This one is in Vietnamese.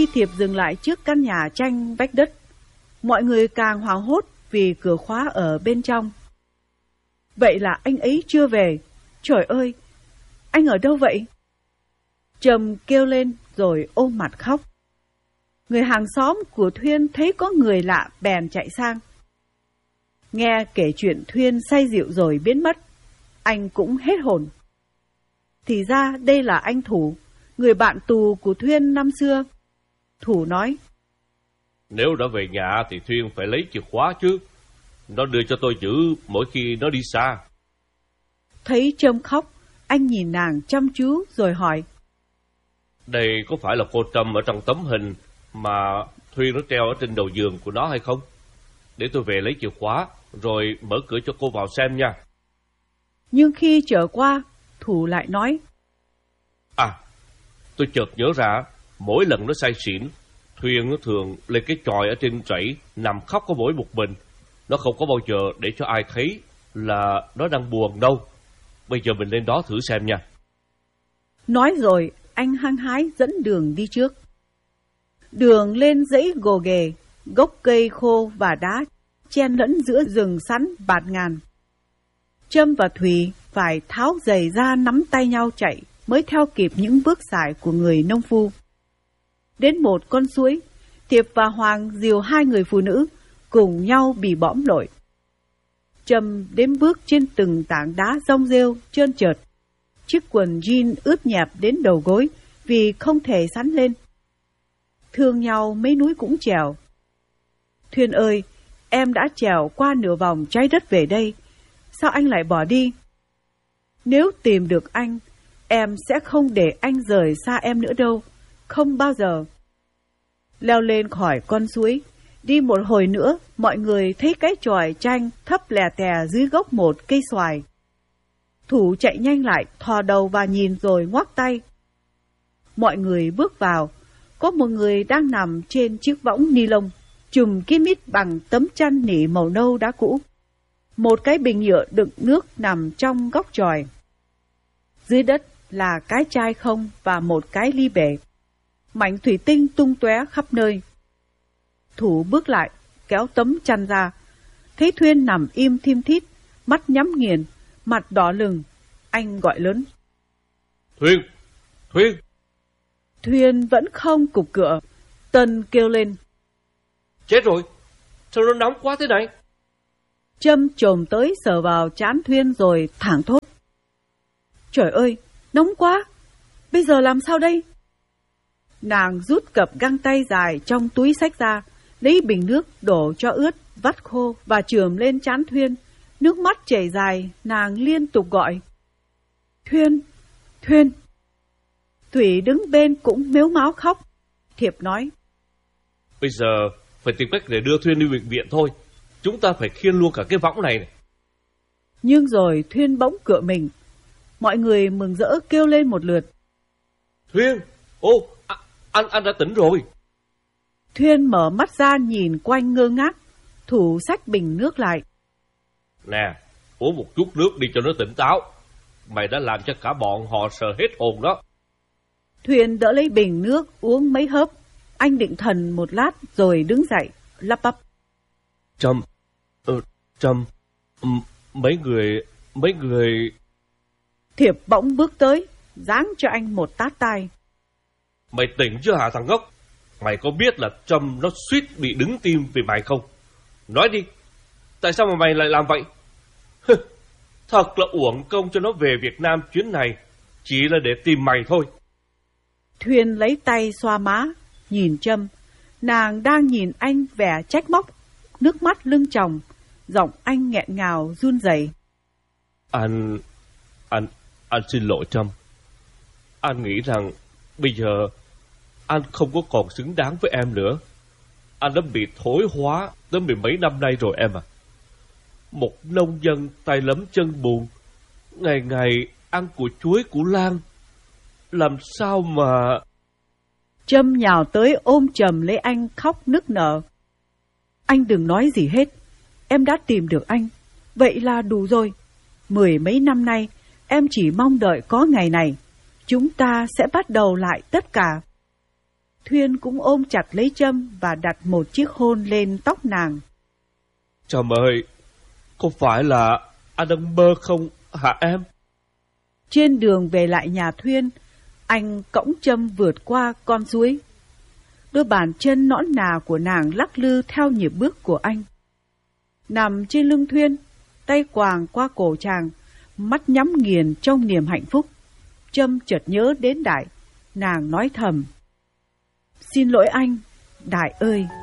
khi Thiệp dừng lại trước căn nhà tranh vách đất, mọi người càng hoảng hốt vì cửa khóa ở bên trong. Vậy là anh ấy chưa về. Trời ơi, anh ở đâu vậy? Trầm kêu lên rồi ôm mặt khóc. Người hàng xóm của Thuyên thấy có người lạ bèn chạy sang. Nghe kể chuyện Thuyên say rượu rồi biến mất, anh cũng hết hồn. Thì ra đây là anh Thủ, người bạn tù của Thuyên năm xưa. Thủ nói: Nếu đã về nhà thì Thuyên phải lấy chìa khóa chứ. Nó đưa cho tôi giữ mỗi khi nó đi xa. Thấy Trâm khóc, anh nhìn nàng chăm chú rồi hỏi: Đây có phải là cô Trâm ở trong tấm hình mà Thuyên nó treo ở trên đầu giường của nó hay không? Để tôi về lấy chìa khóa rồi mở cửa cho cô vào xem nha. Nhưng khi trở qua, Thủ lại nói: Tôi chợt nhớ ra, mỗi lần nó say xỉn, Thuyên nó thường lên cái chòi ở trên rẫy nằm khóc có mỗi một mình. Nó không có bao giờ để cho ai thấy là nó đang buồn đâu. Bây giờ mình lên đó thử xem nha. Nói rồi, anh hăng hái dẫn đường đi trước. Đường lên dãy gồ ghề, gốc cây khô và đá chen lẫn giữa rừng sắn bạt ngàn. Trâm và Thùy phải tháo giày ra nắm tay nhau chạy mới theo kịp những bước sải của người nông phu. Đến một con suối, Thiệp và Hoàng dìu hai người phụ nữ cùng nhau bị bõm lội. Trâm đếm bước trên từng tảng đá rong rêu trơn trượt. Chiếc quần jean ướt nhẹp đến đầu gối vì không thể sắn lên. Thương nhau mấy núi cũng trèo. Thuyên ơi, em đã trèo qua nửa vòng trái đất về đây, sao anh lại bỏ đi? Nếu tìm được anh, em sẽ không để anh rời xa em nữa đâu, không bao giờ. Leo lên khỏi con suối, đi một hồi nữa, mọi người thấy cái chòi tranh thấp lè tè dưới gốc một cây xoài. Thủ chạy nhanh lại, thò đầu và nhìn rồi ngoắc tay. Mọi người bước vào, có một người đang nằm trên chiếc võng ni lông, chùm kín mít bằng tấm chăn nỉ màu nâu đá cũ. Một cái bình nhựa đựng nước nằm trong góc chòi. Dưới đất là cái chai không và một cái ly bể. Mảnh thủy tinh tung tóe khắp nơi. Thủ bước lại, kéo tấm chăn ra, thấy Thuyên nằm im thim thít, mắt nhắm nghiền, mặt đỏ lừng. Anh gọi lớn: Thuyên! Thuyên! Thuyên vẫn không cục cựa. Tân kêu lên: Chết rồi! Sao nó nóng quá thế này? Trâm chồm tới sờ vào trán Thuyên rồi thảng thốt: Trời ơi, nóng quá! Bây giờ làm sao đây? Nàng rút cặp găng tay dài trong túi xách ra, lấy bình nước đổ cho ướt, vắt khô và chườm lên trán Thuyên. Nước mắt chảy dài, nàng liên tục gọi: Thuyên! Thuyên! Thủy đứng bên cũng mếu máo khóc. Thiệp nói: Bây giờ phải tìm cách để đưa Thuyên đi bệnh viện thôi. Chúng ta phải khiêng luôn cả cái võng này. Nhưng rồi Thuyên bỗng cựa mình. Mọi người mừng rỡ kêu lên một lượt: Thuyên! Ô, anh đã tỉnh rồi. Thuyên mở mắt ra nhìn quanh ngơ ngác. Thủ xách bình nước lại: Nè, uống một chút nước đi cho nó tỉnh táo. Mày đã làm cho cả bọn họ sợ hết hồn đó. Thuyên đỡ lấy bình nước uống mấy hớp. Anh định thần một lát rồi đứng dậy, lắp bắp: Trâm, mấy người... Thiệp bỗng bước tới, giáng cho anh một tát tai. Mày tỉnh chưa hả thằng ngốc? Mày có biết là Trâm nó suýt bị đứng tim vì mày không? Nói đi, tại sao mà mày lại làm vậy? Thật là uổng công cho nó về Việt Nam chuyến này, chỉ là để tìm mày thôi. Thuyên lấy tay xoa má, nhìn Trâm. Nàng đang nhìn anh vẻ trách móc, nước mắt lưng tròng, giọng anh nghẹn ngào run rẩy. Anh xin lỗi Trâm. Anh nghĩ rằng bây giờ anh không có còn xứng đáng với em nữa. Anh đã bị thối hóa tới 10 mấy năm nay rồi em à. Một nông dân tay lấm chân bùn, ngày ngày ăn của chuối của Lan, làm sao mà... Trâm nhào tới ôm chầm lấy anh khóc nức nở. Anh đừng nói gì hết. Em đã tìm được anh, vậy là đủ rồi. 10 mấy năm nay em chỉ mong đợi có ngày này. Chúng ta sẽ bắt đầu lại tất cả. Thuyên cũng ôm chặt lấy Trâm và đặt một chiếc hôn lên tóc nàng. Trâm ơi, có phải là anh đang mơ không hả em? Trên đường về lại nhà Thuyên, anh cõng Trâm vượt qua con suối. Đôi bàn chân nõn nà của nàng lắc lư theo nhịp bước của anh. Nằm trên lưng Thuyên, tay quàng qua cổ chàng, mắt nhắm nghiền trong niềm hạnh phúc. Trâm chợt nhớ đến Đại, nàng nói thầm: "Xin lỗi anh, Đại ơi."